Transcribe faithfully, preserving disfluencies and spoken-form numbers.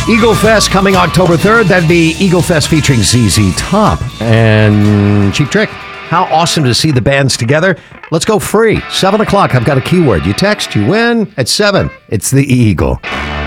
Eagle Fest coming October third. That'd be Eagle Fest featuring Z Z Top and Cheap Trick. How awesome to see the bands together. Let's go free. seven o'clock. I've got a keyword. You text, you win. At seven, it's the Eagle.